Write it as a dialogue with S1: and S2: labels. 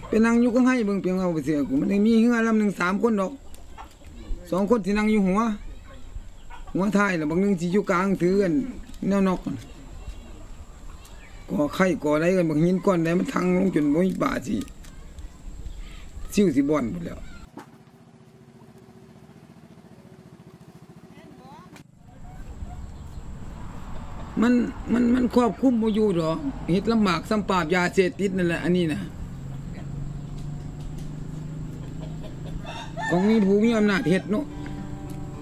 S1: เป็นนั่งอยู่ก็ให้เบิ่งเพียงเอาไปเสียกูมันมีเฮือลำหนึ่ง3 คนดอก2 คนที่นั่งอยู่หัวท้ายแล้วบางนึงสิอยู่กลางถือกันแนวนอกก่อไข่ก่ออะไรกันบางหินก้อนใดมันทังลงจนบ่มีป่าสิซิ่วสิบ่อนหมดแล้วมันควบคุมบ่อยู่ดอกเฮ็ดลำบากซ้ำปราบยาเสพติดนั่นแหละอันนี้นะของมีผู้มีอำนาจเฮ็ดเนาะ